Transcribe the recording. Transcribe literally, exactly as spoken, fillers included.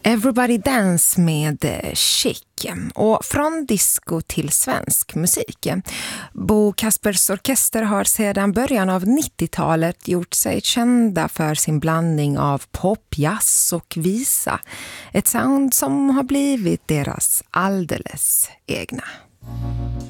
Everybody Dance med Chic, och från disco till svensk musik. Bo Kaspers Orkester har sedan början av nittiotalet gjort sig kända för sin blandning av pop, jazz och visa. Ett sound som har blivit deras alldeles egna.